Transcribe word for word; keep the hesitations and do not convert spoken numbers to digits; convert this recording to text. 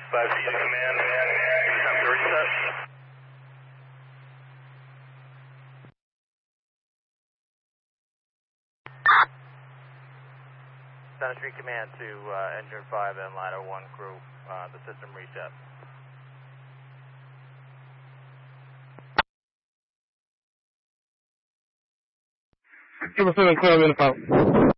five C to command, time to reset. Center Street Command to uh, Engine five and Ladder one crew, uh, the system reset. Give us a clear minute out.